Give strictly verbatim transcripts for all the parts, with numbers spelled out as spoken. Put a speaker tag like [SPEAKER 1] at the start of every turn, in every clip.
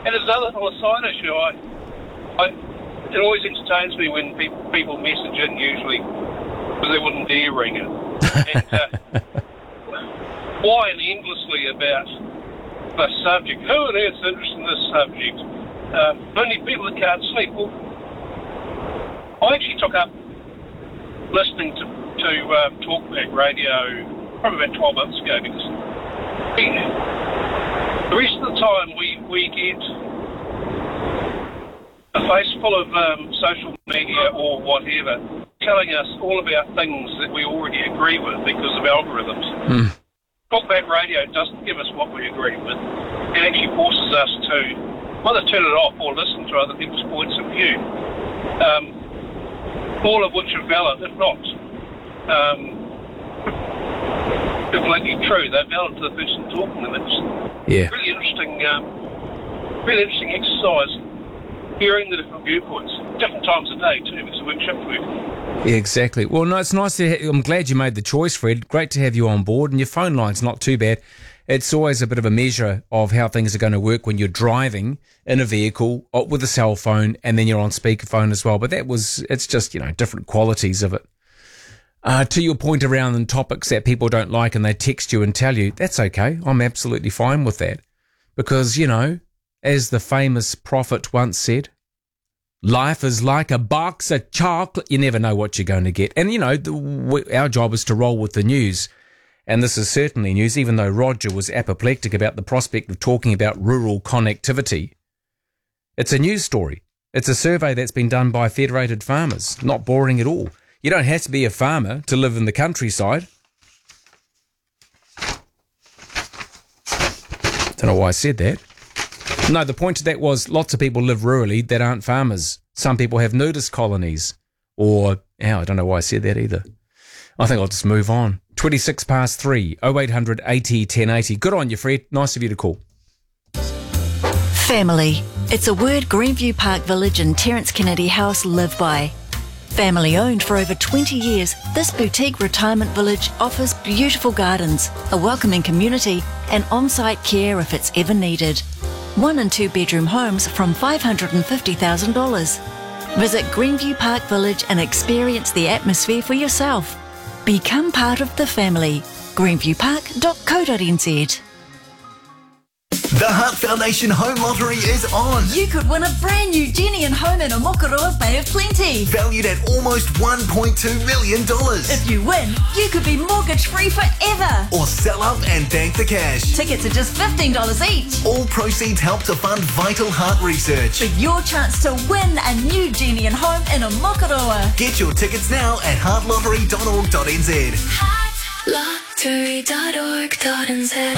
[SPEAKER 1] And there's another little side issue. I, I, it always entertains me when pe- people message in, usually, because they wouldn't dare ring it. And uh, whine endlessly about the subject. Who on earth's interested in this subject? Uh, only people that can't sleep. Well, I actually took up listening to, to um, Talkback Radio probably about twelve months ago, because we, the rest of the time we, we get a face full of um, social media or whatever telling us all about things that we already agree with because of algorithms.
[SPEAKER 2] Mm.
[SPEAKER 1] Talkback Radio doesn't give us what we agree with. It actually forces us to either turn it off or listen to other people's points of view, um, all of which are valid, if not um, completely true. They're valid to the person talking them. It's
[SPEAKER 2] Yeah.
[SPEAKER 1] really interesting, um, really interesting exercise, hearing the different viewpoints, different times of day too, because it works shift work.
[SPEAKER 2] Yeah, exactly. Well, no, it's nice to ha- I'm glad you made the choice, Fred. Great to have you on board, and your phone line's not too bad. It's always a bit of a measure of how things are going to work when you're driving in a vehicle uh, with a cell phone, and then you're on speakerphone as well. But that was, it's just, you know, different qualities of it. Uh, to your point around the topics that people don't like and they text you and tell you, that's okay. I'm absolutely fine with that. Because, you know, as the famous prophet once said, life is like a box of chocolate. You never know what you're going to get. And, you know, the, we, our job is to roll with the news. And this is certainly news, even though Roger was apoplectic about the prospect of talking about rural connectivity. It's a news story. It's a survey that's been done by Federated Farmers. Not boring at all. You don't have to be a farmer to live in the countryside. Don't know why I said that. No, the point of that was lots of people live rurally that aren't farmers. Some people have nudist colonies. Or, oh, I don't know why I said that either. I think I'll just move on. twenty-six past three, oh eight hundred eighty ten eighty. Good on you, Fred. Nice of you to call.
[SPEAKER 3] Family. It's a word Greenview Park Village and Terence Kennedy House live by. Family owned for over twenty years, this boutique retirement village offers beautiful gardens, a welcoming community, and on-site care if it's ever needed. One and two bedroom homes from five hundred fifty thousand dollars. Visit Greenview Park Village and experience the atmosphere for yourself. Become part of the family. greenview park dot co dot n z.
[SPEAKER 4] The Heart Foundation Home Lottery is on.
[SPEAKER 3] You could win a brand new Jenny and home in Omokoroa Bay of Plenty.
[SPEAKER 4] Valued at almost one point two million dollars.
[SPEAKER 3] If you win, you could be mortgage-free forever.
[SPEAKER 4] Or sell up and bank the cash.
[SPEAKER 3] Tickets are just fifteen dollars each.
[SPEAKER 4] All proceeds help to fund vital heart research.
[SPEAKER 3] For your chance to win a new Jenny and home in Omokoroa.
[SPEAKER 4] Get your tickets now at heart lottery dot org dot n z.
[SPEAKER 5] heart lottery dot org dot n z.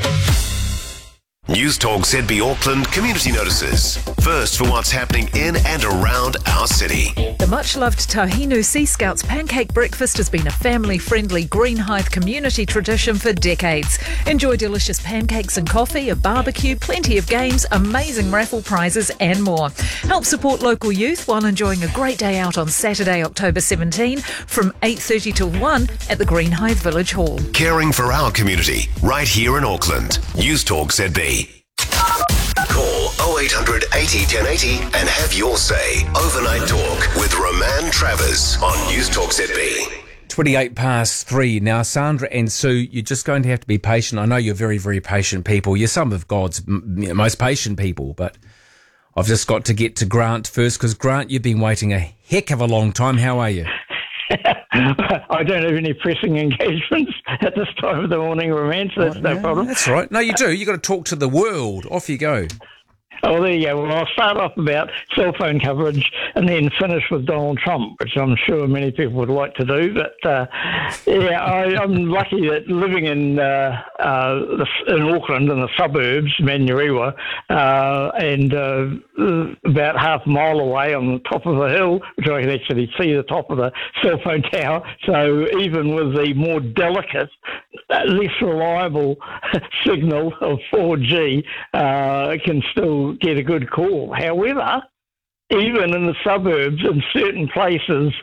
[SPEAKER 6] News Talk Z B Auckland community notices. First for what's happening in and around our city.
[SPEAKER 7] The much-loved Tahinu Sea Scouts pancake breakfast has been a family-friendly Greenhithe community tradition for decades. Enjoy delicious pancakes and coffee, a barbecue, plenty of games, amazing raffle prizes and more. Help support local youth while enjoying a great day out on Saturday, October seventeenth from eight thirty till one at the Greenhithe Village Hall.
[SPEAKER 6] Caring for our community right here in Auckland. News Talk Z B. Call oh eight hundred eighty ten eighty and have your say. Overnight Talk with Roman Travers on News Talk Z B.
[SPEAKER 2] twenty-eight past three. Now, Sandra and Sue, you're just going to have to be patient. I know you're very, very patient people. You're some of God's m- most patient people, but I've just got to get to Grant first, because Grant, you've been waiting a heck of a long time. How are you?
[SPEAKER 8] I don't have any pressing engagements at this time of the morning, Romance. That's
[SPEAKER 2] Oh,
[SPEAKER 8] no
[SPEAKER 2] yeah,
[SPEAKER 8] problem.
[SPEAKER 2] That's right. No, you do. You've got to talk to the world. Off you go.
[SPEAKER 8] Oh, there you go. Well, I'll start off about cell phone coverage and then finish with Donald Trump, which I'm sure many people would like to do. But, uh, yeah, I, I'm lucky that living in uh, uh, the, in Auckland, in the suburbs, Manurewa, uh, and uh, about half a mile away on the top of a hill, which I can actually see the top of the cell phone tower. So even with the more delicate, uh, less reliable signal of four G, uh, it can still get a good call. However, even in the suburbs, in certain places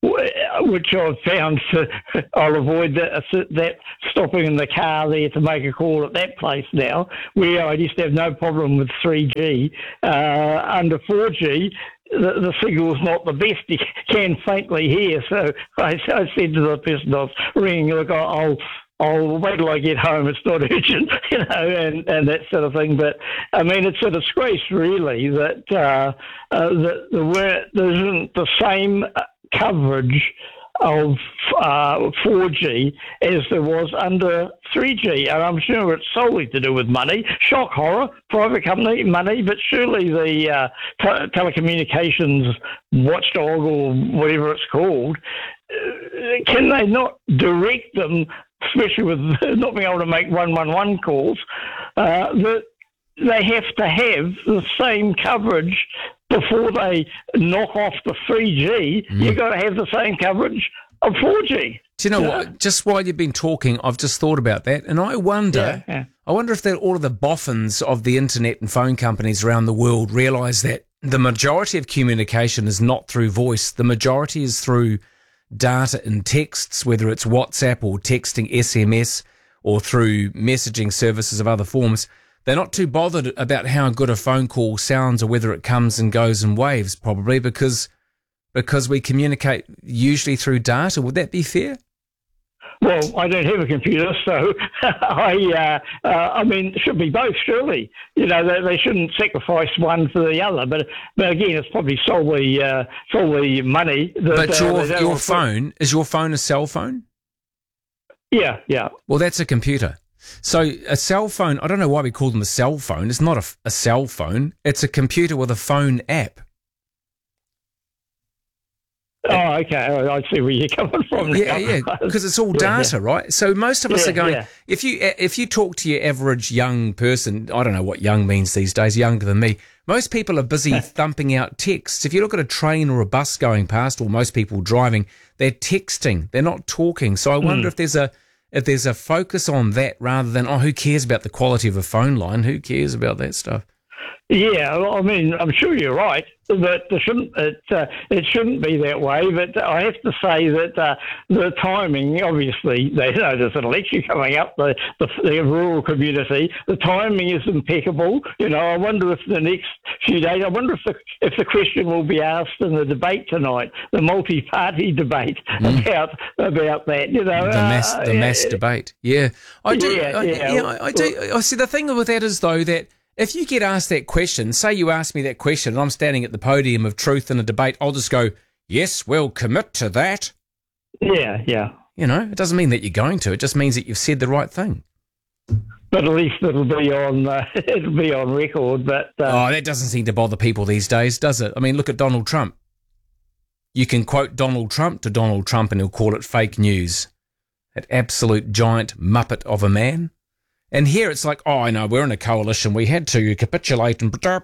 [SPEAKER 8] which I've found to, I'll avoid that, that stopping in the car there to make a call at that place now, where I used to have no problem with three G. Uh, under four G, the, the signal's not the best. You can faintly hear. So I, I said to the person I was ringing, look, I'll I'll wait till I get home. It's not urgent, you know, and, and that sort of thing. But I mean, it's a disgrace, really, that uh, uh, that there, there isn't the same coverage of uh, four G as there was under three G, and I'm sure it's solely to do with money. Shock horror, private company, money, but surely the uh, te- telecommunications watchdog or whatever it's called, uh, can they not direct them, especially with not being able to make one one one calls, uh, that they have to have the same coverage before they knock off the three G? Mm. You've got to have the same coverage of four G.
[SPEAKER 2] Do you know yeah. what? Just while you've been talking, I've just thought about that, and I wonder, yeah, yeah. I wonder if that all of the boffins of the internet and phone companies around the world realise that the majority of communication is not through voice. The majority is through data and texts, whether it's WhatsApp or texting S M S or through messaging services of other forms. They're not too bothered about how good a phone call sounds or whether it comes and goes in waves, probably because because we communicate usually through data. Would that be fair?
[SPEAKER 8] Well, I don't have a computer, so I uh, uh, I mean, it should be both, surely. You know, they, they shouldn't sacrifice one for the other. But but again, it's probably solely uh, solely money. That,
[SPEAKER 2] but your
[SPEAKER 8] uh,
[SPEAKER 2] your phone, is your phone a cell phone?
[SPEAKER 8] Yeah, yeah.
[SPEAKER 2] Well, that's a computer. So a cell phone, I don't know why we call them a cell phone. It's not a, a cell phone. It's a computer with a phone app.
[SPEAKER 8] Oh, okay. I see where you're coming from now.
[SPEAKER 2] Yeah, yeah, because it's all data, yeah, yeah. right? So most of us
[SPEAKER 8] yeah,
[SPEAKER 2] are going,
[SPEAKER 8] yeah.
[SPEAKER 2] if you if you talk to your average young person, I don't know what young means these days, younger than me, most people are busy thumping out texts. If you look at a train or a bus going past, or most people driving, they're texting. They're not talking. So I wonder mm. if there's a If there's a focus on that rather than, oh, who cares about the quality of a phone line? Who cares about that stuff?
[SPEAKER 8] Yeah, I mean, I'm sure you're right, but it shouldn't, it, uh, it shouldn't be that way. But I have to say that uh, the timing, obviously, they you know there's an election coming up, the, the, the rural community, the timing is impeccable. You know, I wonder if the next few days, I wonder if the, if the question will be asked in the debate tonight, the multi-party debate mm. about about that. You know,
[SPEAKER 2] the mass,
[SPEAKER 8] uh,
[SPEAKER 2] the mass
[SPEAKER 8] uh,
[SPEAKER 2] debate. Yeah, I do.
[SPEAKER 8] Yeah,
[SPEAKER 2] I,
[SPEAKER 8] yeah.
[SPEAKER 2] yeah, I, I do. I see. The thing with that is though that if you get asked that question, say you ask me that question and I'm standing at the podium of truth in a debate, I'll just go, yes, we'll commit to that.
[SPEAKER 8] Yeah, yeah.
[SPEAKER 2] You know, it doesn't mean that you're going to. It just means that you've said the right thing.
[SPEAKER 8] But at least it'll be on uh, it'll be on record. But uh,
[SPEAKER 2] oh, that doesn't seem to bother people these days, does it? I mean, look at Donald Trump. You can quote Donald Trump to Donald Trump and he'll call it fake news. That absolute giant muppet of a man. And here it's like, oh, I know, we're in a coalition. We had to capitulate and... And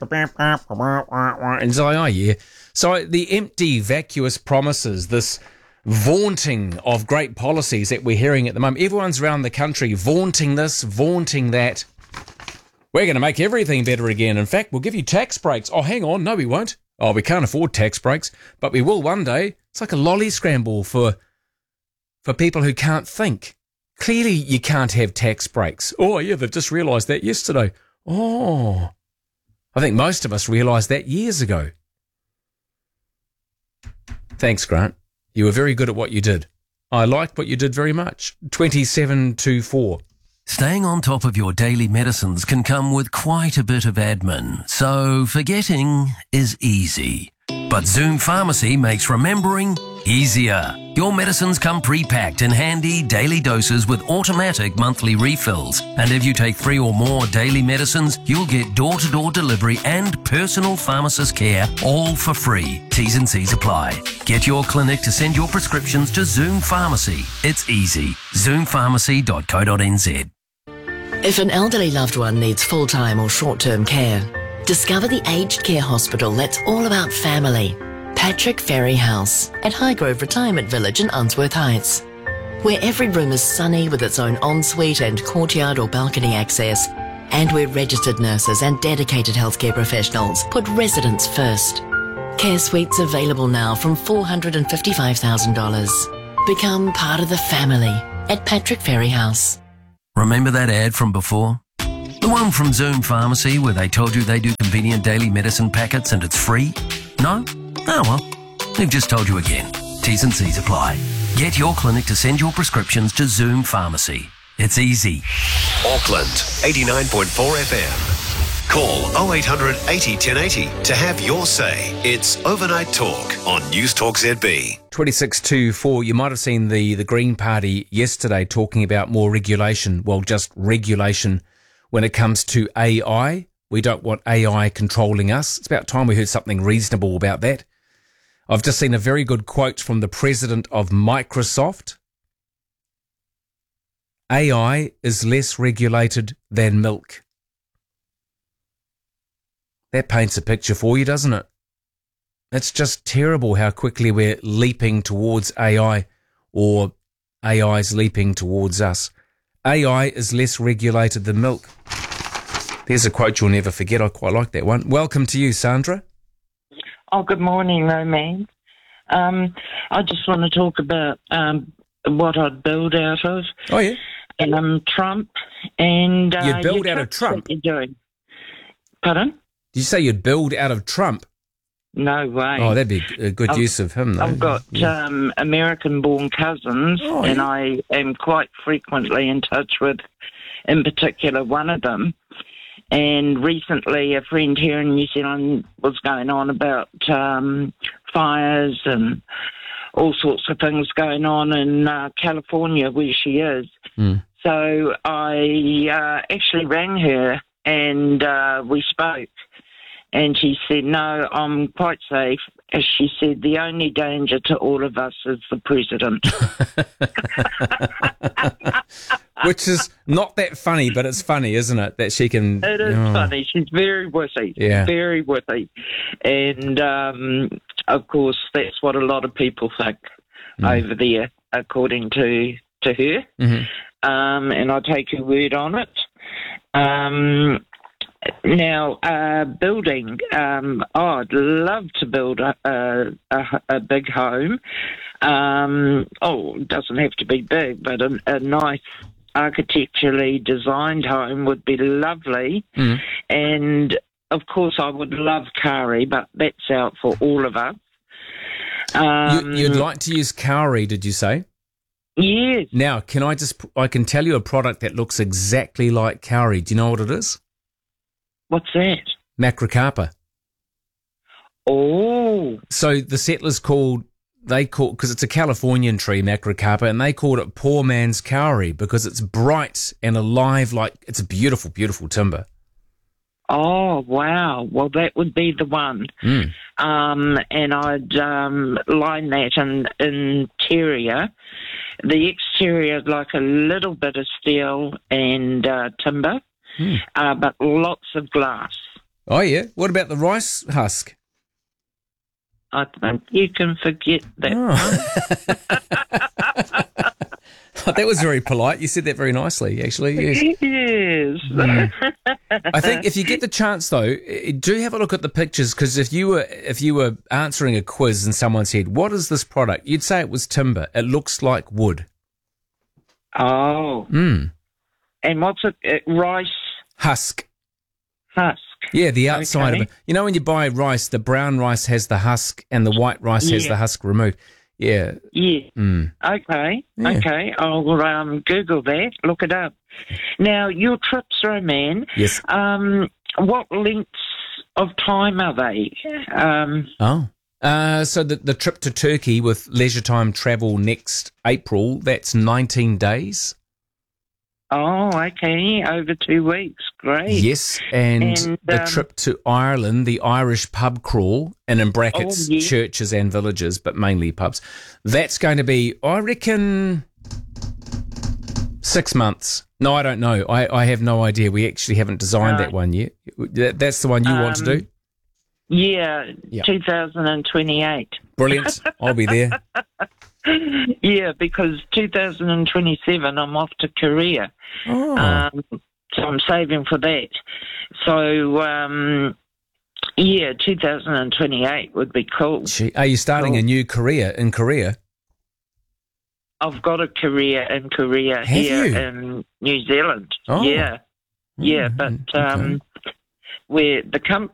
[SPEAKER 2] it's like, oh, yeah. So the empty, vacuous promises, this vaunting of great policies that we're hearing at the moment, everyone's around the country vaunting this, vaunting that. We're going to make everything better again. In fact, we'll give you tax breaks. Oh, hang on. No, we won't. Oh, we can't afford tax breaks, but we will one day. It's like a lolly scramble for for people who can't think. Clearly, you can't have tax breaks. Oh, yeah, they've just realised that yesterday. Oh, I think most of us realised that years ago. Thanks, Grant. You were very good at what you did. I liked what you did very much. twenty-seven to four.
[SPEAKER 9] Staying on top of your daily medicines can come with quite a bit of admin, so forgetting is easy. But Zoom Pharmacy makes remembering easier. Your medicines come pre-packed in handy daily doses with automatic monthly refills. And if you take three or more daily medicines, you'll get door-to-door delivery and personal pharmacist care all for free. T's and C's apply. Get your clinic to send your prescriptions to Zoom Pharmacy. It's easy. zoom pharmacy dot co dot n z.
[SPEAKER 10] If an elderly loved one needs full-time or short-term care, discover the aged care hospital that's all about family. Patrick Ferry House at Highgrove Retirement Village in Unsworth Heights, where every room is sunny with its own ensuite and courtyard or balcony access, and where registered nurses and dedicated healthcare professionals put residents first. Care Suites available now from four hundred fifty-five thousand dollars. Become part of the family at Patrick Ferry House.
[SPEAKER 9] Remember that ad from before? The one from Zoom Pharmacy where they told you they do convenient daily medicine packets and it's free? No? Oh well, they've just told you again. T's and C's apply. Get your clinic to send your prescriptions to Zoom Pharmacy. It's easy.
[SPEAKER 6] Auckland, eighty-nine point four F M. Call oh eight hundred eighty ten eighty to have your say. It's Overnight Talk on News Talk Z B.
[SPEAKER 2] twenty-six to four, you might have seen the, the Green Party yesterday talking about more regulation. Well, just regulation when it comes to A I. We don't want A I controlling us. It's about time we heard something reasonable about that. I've just seen a very good quote from the president of Microsoft. A I is less regulated than milk. That paints a picture for you, doesn't it? It's just terrible how quickly we're leaping towards A I, or A I's leaping towards us. A I is less regulated than milk. There's a quote you'll never forget. I quite like that one. Welcome to you, Sandra.
[SPEAKER 11] Oh, good morning, Roman. Um, I just want to talk about um, what I'd build out of.
[SPEAKER 2] Oh, yeah?
[SPEAKER 11] Um, Trump and... Uh,
[SPEAKER 2] You'd build out of Trump?
[SPEAKER 11] You're doing. Pardon?
[SPEAKER 2] Did you say you'd build out of Trump?
[SPEAKER 11] No way.
[SPEAKER 2] Oh, that'd be a good
[SPEAKER 11] I've,
[SPEAKER 2] use of him, though.
[SPEAKER 11] I've got
[SPEAKER 2] yeah.
[SPEAKER 11] um, American-born cousins,
[SPEAKER 2] oh,
[SPEAKER 11] and
[SPEAKER 2] yeah.
[SPEAKER 11] I am quite frequently in touch with, in particular, one of them. And recently, a friend here in New Zealand was going on about um, fires and all sorts of things going on in uh, California, where she is.
[SPEAKER 2] Mm.
[SPEAKER 11] So I uh, actually rang her, and uh, we spoke. And she said, no, I'm quite safe. As she said, the only danger to all of us is the president.
[SPEAKER 2] Which is not that funny, but it's funny, isn't it? That she can...
[SPEAKER 11] It is
[SPEAKER 2] oh.
[SPEAKER 11] funny. She's very witty.
[SPEAKER 2] Yeah.
[SPEAKER 11] Very witty. And, um, of course, that's what a lot of people think mm. over there, according to, to her.
[SPEAKER 2] Mm-hmm.
[SPEAKER 11] Um, and I take her word on it. Um... Now, uh, building, um, oh, I'd love to build a, a, a, a big home. Um, oh, it doesn't have to be big, but a, a nice architecturally designed home would be lovely.
[SPEAKER 2] Mm.
[SPEAKER 11] And, of course, I would love Kari, but that's out for all of us. Um,
[SPEAKER 2] you, you'd like to use Kauri, did you say?
[SPEAKER 11] Yes.
[SPEAKER 2] Now, can I just, I can tell you a product that looks exactly like Kauri. Do you know what it is?
[SPEAKER 11] What's that?
[SPEAKER 2] Macrocarpa.
[SPEAKER 11] Oh.
[SPEAKER 2] So the settlers called, they called, because it's a Californian tree, Macrocarpa, and they called it poor man's kauri because it's bright and alive, like it's a beautiful, beautiful timber.
[SPEAKER 11] Oh, wow. Well, that would be the one.
[SPEAKER 2] Mm.
[SPEAKER 11] Um, and I'd um, line that in interior. The exterior, like a little bit of steel and uh, timber. Hmm. Uh, but lots of glass.
[SPEAKER 2] Oh, yeah. What about the rice husk?
[SPEAKER 11] I think you can forget that.
[SPEAKER 2] Oh. That was very polite. You said that very nicely, actually. Yes.
[SPEAKER 11] Yes.
[SPEAKER 2] Mm. I think if you get the chance, though, do have a look at the pictures, because if you were if you were answering a quiz and someone said, "What is this product?" you'd say it was timber. It looks like wood.
[SPEAKER 11] Oh.
[SPEAKER 2] Mm.
[SPEAKER 11] And what's it? Uh, rice?
[SPEAKER 2] Husk.
[SPEAKER 11] Husk.
[SPEAKER 2] Yeah, the outside
[SPEAKER 11] okay.
[SPEAKER 2] of it. You know when you buy rice, the brown rice has the husk and the white rice
[SPEAKER 11] yeah.
[SPEAKER 2] has the husk removed. Yeah.
[SPEAKER 11] Yeah.
[SPEAKER 2] Mm.
[SPEAKER 11] Okay.
[SPEAKER 2] Yeah.
[SPEAKER 11] Okay. I'll um, Google that. Look it up. Now, your trips, Roman.
[SPEAKER 2] Yes.
[SPEAKER 11] Um, what lengths of time are they? Um,
[SPEAKER 2] oh. Uh, so the, the trip to Turkey with leisure time travel next April, that's nineteen days.
[SPEAKER 11] Oh, okay. Over two weeks. Great.
[SPEAKER 2] Yes, and,
[SPEAKER 11] and
[SPEAKER 2] the
[SPEAKER 11] um,
[SPEAKER 2] trip to Ireland, the Irish pub crawl, and in brackets,
[SPEAKER 11] oh, yes.
[SPEAKER 2] churches and villages, but mainly pubs. That's going to be, I reckon, six months. No, I don't know. I, I have no idea. We actually haven't designed uh, that one yet. That, that's the one you um, want to do?
[SPEAKER 11] Yeah,
[SPEAKER 2] yeah.
[SPEAKER 11] two thousand twenty-eight.
[SPEAKER 2] Brilliant. I'll be there.
[SPEAKER 11] Yeah, because two thousand twenty-seven I'm off to Korea.
[SPEAKER 2] Oh.
[SPEAKER 11] Um, so I'm saving for that. So, um, Yeah, two thousand twenty-eight would be cool.
[SPEAKER 2] Gee, are you starting
[SPEAKER 11] cool.
[SPEAKER 2] a new career in Korea?
[SPEAKER 11] I've got a career in Korea
[SPEAKER 2] Have
[SPEAKER 11] here
[SPEAKER 2] you?
[SPEAKER 11] in New Zealand.
[SPEAKER 2] Oh.
[SPEAKER 11] Yeah, yeah,
[SPEAKER 2] Mm,
[SPEAKER 11] but um,
[SPEAKER 2] okay.
[SPEAKER 11] where the com-